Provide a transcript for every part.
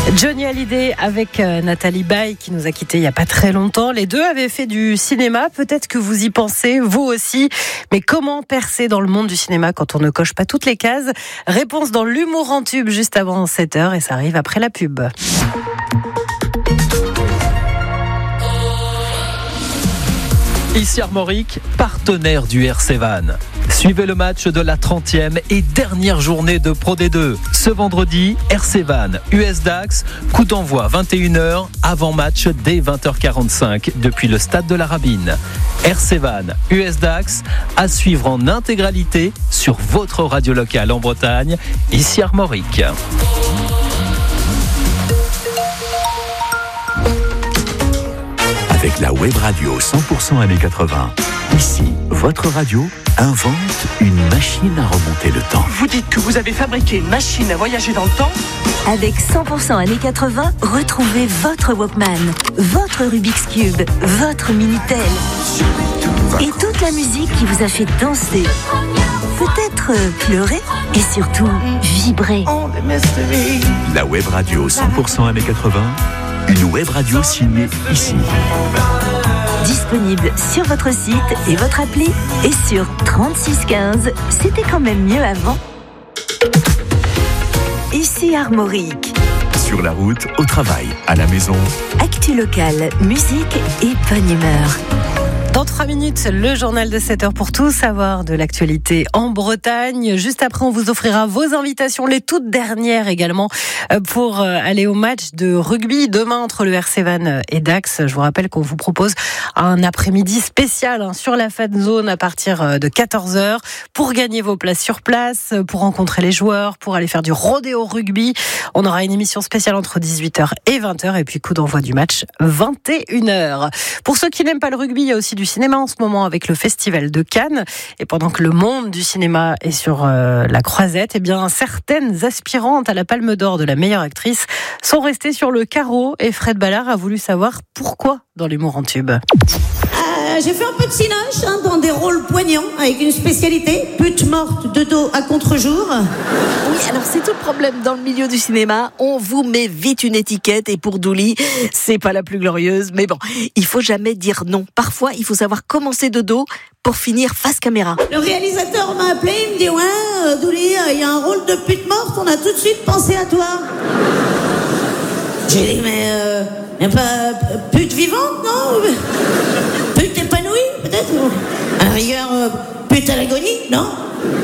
Johnny Hallyday avec Nathalie Baye qui nous a quittés il n'y a pas très longtemps. Les deux avaient fait du cinéma, peut-être que vous y pensez, vous aussi. Mais comment percer dans le monde du cinéma quand on ne coche pas toutes les cases ? Réponse dans l'humour en tube juste avant 7h et ça arrive après la pub. Ici Armorique, partenaire du RC Vannes. Suivez le match de la 30e et dernière journée de Pro D2. Ce vendredi, RC Vannes, US Dax, coup d'envoi 21h, avant-match dès 20h45 depuis le stade de la Rabine. RC Vannes, US Dax, à suivre en intégralité sur votre radio locale en Bretagne, ici Armorique. Avec la web radio 100% années 80. Ici, votre radio invente une machine à remonter le temps. Vous dites que vous avez fabriqué une machine à voyager dans le temps ? Avec 100% années 80, retrouvez votre Walkman, votre Rubik's Cube, votre Minitel et toute la musique qui vous a fait danser, peut-être pleurer et surtout vibrer. La web radio 100% années 80, une web radio signée ici. Disponible sur votre site et votre appli et sur 3615. C'était quand même mieux avant. Ici Armorique. Sur la route, au travail, à la maison. Actu locale, musique et bonne humeur. Dans 3 minutes, le journal de 7h pour tout savoir de l'actualité en Bretagne. Juste après, on vous offrira vos invitations, les toutes dernières également, pour aller au match de rugby demain entre le RC Vannes et Dax. Je vous rappelle qu'on vous propose un après-midi spécial sur la fan zone à partir de 14h pour gagner vos places sur place, pour rencontrer les joueurs, pour aller faire du rodéo rugby. On aura une émission spéciale entre 18h et 20h et puis coup d'envoi du match 21h. Pour ceux qui n'aiment pas le rugby, il y a aussi du cinéma en ce moment avec le Festival de Cannes. Et pendant que le monde du cinéma est sur la croisette, eh bien, certaines aspirantes à la Palme d'Or de la meilleure actrice sont restées sur le carreau et Fred Ballard a voulu savoir pourquoi dans l'humour en tube. J'ai fait un peu de cinoche dans des rôles poignants avec une spécialité, pute morte de dos à contre-jour. Oui, alors c'est tout le problème dans le milieu du cinéma. On vous met vite une étiquette et pour Douli, c'est pas la plus glorieuse. Mais bon, il faut jamais dire non. Parfois, il faut savoir commencer de dos pour finir face caméra. Le réalisateur m'a appelé, il me dit « Ouais, Douli, il y a un rôle de pute morte, on a tout de suite pensé à toi. » J'ai dit « Mais y a pas pute vivante, non ? Pute épanouie, peut-être ? À la rigueur, pute à l'agonie, non ? Morte ?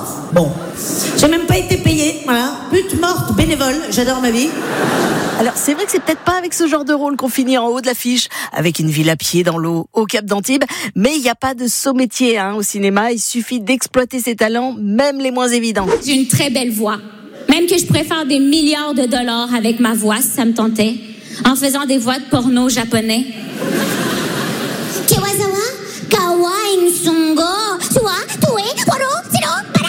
Bon. J'ai même pas été payée, voilà. Pute morte, bénévole, j'adore ma vie. » Alors c'est vrai que c'est peut-être pas avec ce genre de rôle qu'on finit en haut de l'affiche, avec une ville à pied dans l'eau au Cap d'Antibes, mais il n'y a pas de saut métier au cinéma, il suffit d'exploiter ses talents, même les moins évidents. J'ai une très belle voix, même que je pourrais faire des milliards de dollars avec ma voix si ça me tentait, en faisant des voix de porno japonais. Kiwazawa, kawaii nsongo, suwa, tue, waro, sino, para.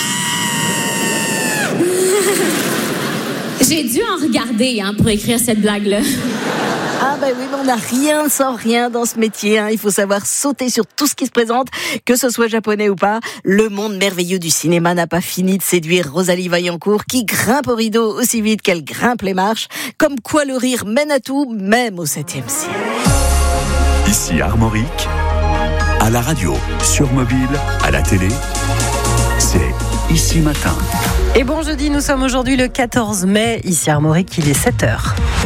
J'ai dû en regarder pour écrire cette blague-là. Ah oui, mais on n'a rien sans rien dans ce métier. Il faut savoir sauter sur tout ce qui se présente, que ce soit japonais ou pas. Le monde merveilleux du cinéma n'a pas fini de séduire Rosalie Vaillancourt, qui grimpe au rideau aussi vite qu'elle grimpe les marches. Comme quoi le rire mène à tout, même au 7e ciel. Ici Armorique, à la radio, sur mobile, à la télé, c'est Ici Matin. Et bon jeudi, nous sommes aujourd'hui le 14 mai, ici Armorique, il est 7h.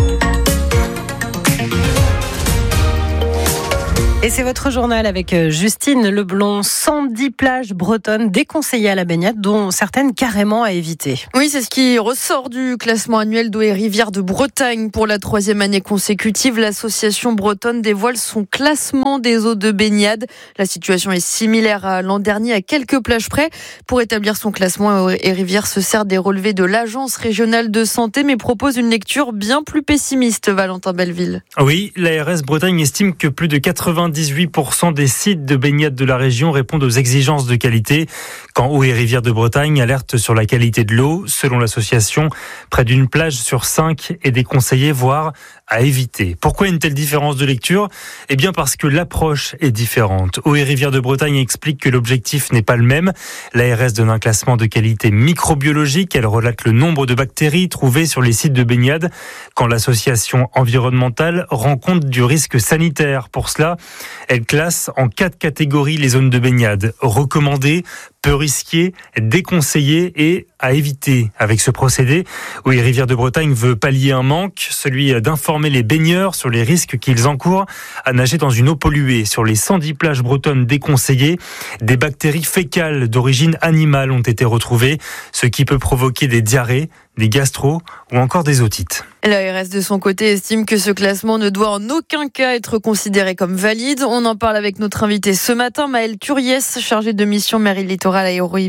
Et c'est votre journal avec Justine Leblond. 110 plages bretonnes déconseillées à la baignade, dont certaines carrément à éviter. Oui, c'est ce qui ressort du classement annuel d'eau et rivières de Bretagne. Pour la 3e année consécutive, l'association bretonne dévoile son classement des eaux de baignade. La situation est similaire à l'an dernier, à quelques plages près. Pour établir son classement, eau et rivières se sert des relevés de l'Agence régionale de santé, mais propose une lecture bien plus pessimiste, Valentin Belleville. Oui, l'ARS Bretagne estime que plus de 98% des sites de baignade de la région répondent aux exigences de qualité. Quand Eau et Rivières de Bretagne alerte sur la qualité de l'eau, selon l'association, près d'une plage sur 5 est déconseillée, voire à éviter. Pourquoi une telle différence de lecture ? Eh bien parce que l'approche est différente. Eaux et Rivières de Bretagne explique que l'objectif n'est pas le même. L'ARS donne un classement de qualité microbiologique. Elle relate le nombre de bactéries trouvées sur les sites de baignade, quand l'association environnementale rend compte du risque sanitaire. Pour cela, elle classe en 4 catégories les zones de baignade. Recommandées, peu risquées, déconseillées et à éviter. Avec ce procédé, Eaux et Rivières de Bretagne veut pallier un manque, celui d'informer les baigneurs sur les risques qu'ils encourent à nager dans une eau polluée. Sur les 110 plages bretonnes déconseillées, des bactéries fécales d'origine animale ont été retrouvées, ce qui peut provoquer des diarrhées, des gastro ou encore des otites. L'ARS de son côté estime que ce classement ne doit en aucun cas être considéré comme valide. On en parle avec notre invité ce matin, Maëlle Turiès, chargée de mission mairie littorale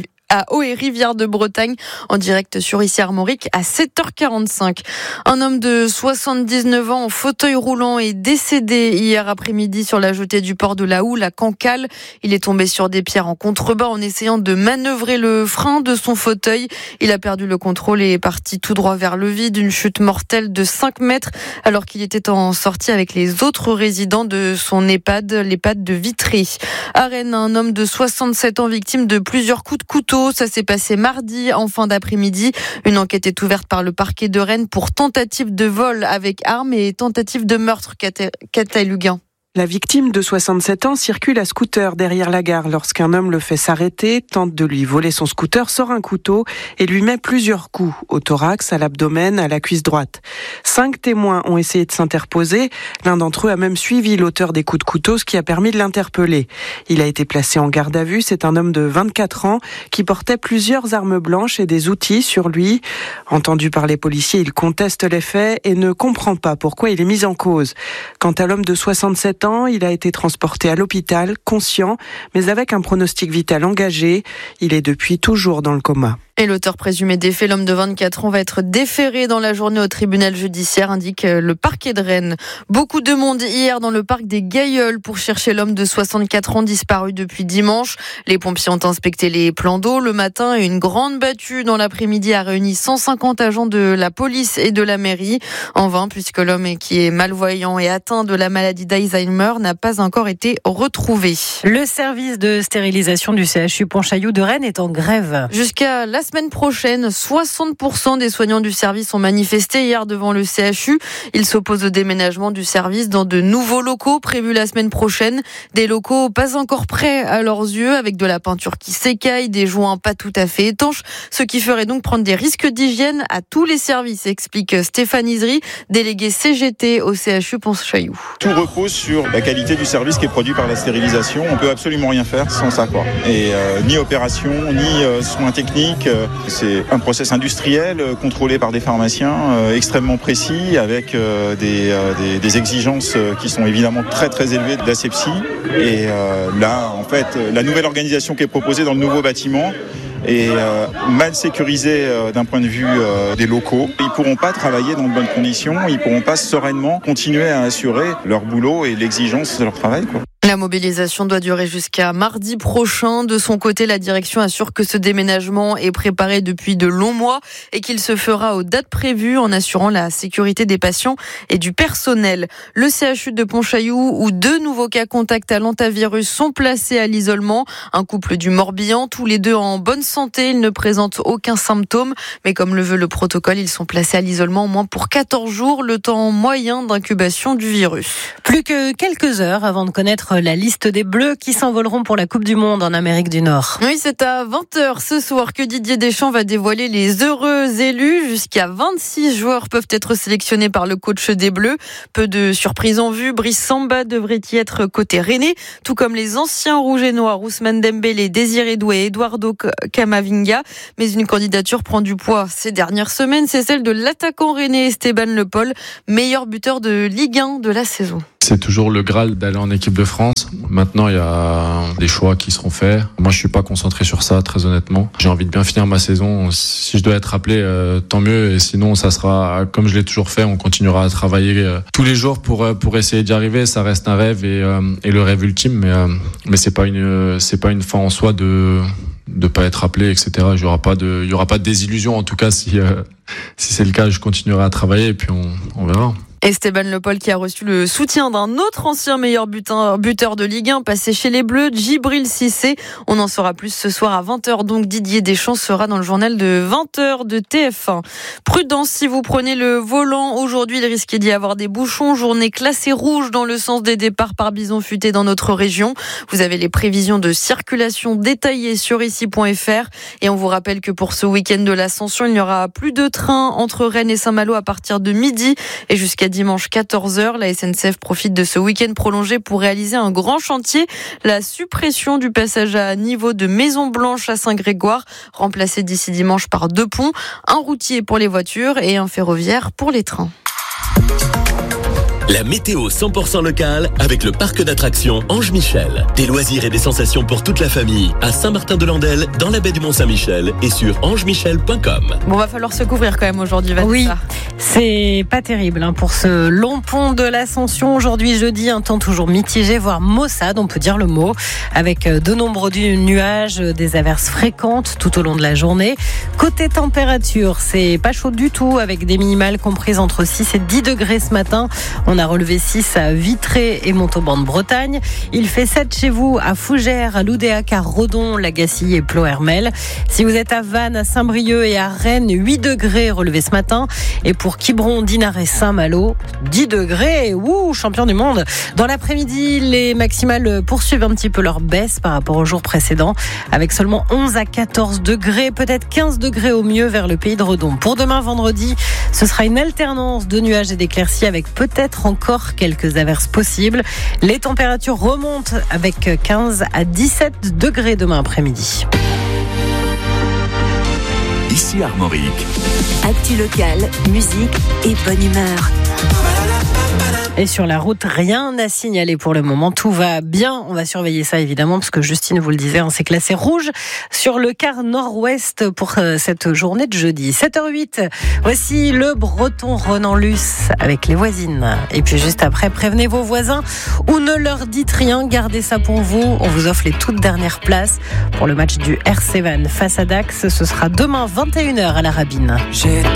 à Eaux et Rivières de Bretagne, en direct sur Ici Armorique à 7h45. Un homme de 79 ans en fauteuil roulant est décédé hier après-midi sur la jetée du port de la Houle à Cancale. Il est tombé sur des pierres en contrebas en essayant de manœuvrer le frein de son fauteuil. Il a perdu le contrôle et est parti tout droit vers le vide. Une chute mortelle de 5 mètres alors qu'il était en sortie avec les autres résidents de son EHPAD, l'EHPAD de Vitry. À Rennes, un homme de 67 ans victime de plusieurs coups de couteau. Ça s'est passé mardi en fin d'après-midi. Une enquête est ouverte par le parquet de Rennes pour tentative de vol avec arme et tentative de meurtre. Cata Luguin. La victime de 67 ans circule à scooter derrière la gare lorsqu'un homme le fait s'arrêter, tente de lui voler son scooter, sort un couteau et lui met plusieurs coups au thorax, à l'abdomen, à la cuisse droite. 5 témoins ont essayé de s'interposer. L'un d'entre eux a même suivi l'auteur des coups de couteau, ce qui a permis de l'interpeller. Il a été placé en garde à vue. C'est un homme de 24 ans qui portait plusieurs armes blanches et des outils sur lui. Entendu par les policiers, il conteste les faits et ne comprend pas pourquoi il est mis en cause. Quant à l'homme de 67 ans, il a été transporté à l'hôpital, conscient, mais avec un pronostic vital engagé. Il est depuis toujours dans le coma. Et l'auteur présumé des faits, l'homme de 24 ans, va être déféré dans la journée au tribunal judiciaire, indique le parquet de Rennes. Beaucoup de monde hier dans le parc des Gailleuls pour chercher l'homme de 64 ans disparu depuis dimanche. Les pompiers ont inspecté les plans d'eau le matin et une grande battue dans l'après-midi a réuni 150 agents de la police et de la mairie. En vain, puisque l'homme qui est malvoyant et atteint de la maladie d'Alzheimer n'a pas encore été retrouvé. Le service de stérilisation du CHU Pontchaillou de Rennes est en grève. Jusqu'à la semaine prochaine, 60% des soignants du service ont manifesté hier devant le CHU. Ils s'opposent au déménagement du service dans de nouveaux locaux prévus la semaine prochaine. Des locaux pas encore prêts à leurs yeux, avec de la peinture qui s'écaille, des joints pas tout à fait étanches, ce qui ferait donc prendre des risques d'hygiène à tous les services, explique Stéphane Isry, délégué CGT au CHU Pontchaillou. Tout repose sur la qualité du service qui est produit par la stérilisation. On peut absolument rien faire sans ça, quoi. Et ni opération, ni soins techniques. C'est un process industriel contrôlé par des pharmaciens extrêmement précis, avec des exigences qui sont évidemment très très élevées d'asepsie. Et là, en fait, la nouvelle organisation qui est proposée dans le nouveau bâtiment est mal sécurisée d'un point de vue des locaux. Ils ne pourront pas travailler dans de bonnes conditions, ils ne pourront pas sereinement continuer à assurer leur boulot et l'exigence de leur travail, quoi. La mobilisation doit durer jusqu'à mardi prochain. De son côté, la direction assure que ce déménagement est préparé depuis de longs mois et qu'il se fera aux dates prévues en assurant la sécurité des patients et du personnel. Le CHU de Pontchaillou, où 2 nouveaux cas contacts à l'hantavirus sont placés à l'isolement. Un couple du Morbihan, tous les deux en bonne santé. Ils ne présentent aucun symptôme. Mais comme le veut le protocole, ils sont placés à l'isolement au moins pour 14 jours, le temps moyen d'incubation du virus. Plus que quelques heures avant de connaître la liste des Bleus qui s'envoleront pour la Coupe du Monde en Amérique du Nord. Oui, c'est à 20h ce soir que Didier Deschamps va dévoiler les heureux élus. Jusqu'à 26 joueurs peuvent être sélectionnés par le coach des Bleus. Peu de surprises en vue. Brice Samba devrait y être côté rennais, tout comme les anciens rouges et noirs Ousmane Dembélé, Désiré Doué et Eduardo Camavinga. Mais une candidature prend du poids ces dernières semaines. C'est celle de l'attaquant rennais Esteban Le Paul, meilleur buteur de Ligue 1 de la saison. C'est toujours le Graal d'aller en équipe de France. Maintenant, il y a des choix qui seront faits. Moi, je suis pas concentré sur ça, très honnêtement. J'ai envie de bien finir ma saison. Si je dois être appelé, tant mieux. Et sinon, ça sera comme je l'ai toujours fait. On continuera à travailler tous les jours pour essayer d'y arriver. Ça reste un rêve et le rêve ultime. Mais c'est pas une fin en soi de pas être appelé, etc. Il y aura pas de désillusion. En tout cas, si c'est le cas, je continuerai à travailler et puis on verra. Esteban Le Paul qui a reçu le soutien d'un autre ancien meilleur buteur de Ligue 1 passé chez les Bleus, Djibril Cissé. On en saura plus ce soir à 20h. Donc Didier Deschamps sera dans le journal de 20h de TF1. Prudence si vous prenez le volant. Aujourd'hui, il risque d'y avoir des bouchons. Journée classée rouge dans le sens des départs par bison futé dans notre région. Vous avez les prévisions de circulation détaillées sur ici.fr. Et on vous rappelle que pour ce week-end de l'Ascension, il n'y aura plus de train entre Rennes et Saint-Malo à partir de midi et jusqu'à dimanche 14h. La SNCF profite de ce week-end prolongé pour réaliser un grand chantier, la suppression du passage à niveau de Maison Blanche à Saint-Grégoire, remplacé d'ici dimanche par 2 ponts, un routier pour les voitures et un ferroviaire pour les trains. La météo 100% locale avec le parc d'attractions Ange Michel. Des loisirs et des sensations pour toute la famille à Saint-Martin-de-Landelle, dans la baie du Mont-Saint-Michel et sur angemichel.com. Bon, va falloir se couvrir quand même aujourd'hui, Vanessa. Oui, c'est pas terrible pour ce long pont de l'Ascension. Aujourd'hui, jeudi, un temps toujours mitigé, voire maussade, on peut dire le mot, avec de nombreux nuages, des averses fréquentes tout au long de la journée. Côté température, c'est pas chaud du tout, avec des minimales comprises entre 6 et 10 degrés ce matin. On a relevé 6 à Vitré et Montauban de Bretagne. Il fait 7 chez vous à Fougères, à Loudéac, à Redon, Lagacilly et Plohermel. Si vous êtes à Vannes, à Saint-Brieuc et à Rennes, 8 degrés relevés ce matin. Et pour Quiberon, Dinard et Saint-Malo, 10 degrés. Ouh, champion du monde. Dans l'après-midi, les maximales poursuivent un petit peu leur baisse par rapport au jour précédent, avec seulement 11 à 14 degrés, peut-être 15 degrés au mieux vers le pays de Redon. Pour demain, vendredi, ce sera une alternance de nuages et d'éclaircies avec peut-être encore quelques averses possibles. Les températures remontent avec 15 à 17 degrés demain après-midi. Ici Armorique. Actu locale, musique et bonne humeur. Et sur la route, rien à signaler pour le moment. Tout va bien. On va surveiller ça évidemment parce que Justine vous le disait, c'est classé rouge sur le quart nord-ouest pour cette journée de jeudi. 7h08, voici le breton Ronan Luce avec les voisines. Et puis juste après, prévenez vos voisins ou ne leur dites rien. Gardez ça pour vous. On vous offre les toutes dernières places pour le match du RC Vannes face à Dax. Ce sera demain 21h à la Rabine.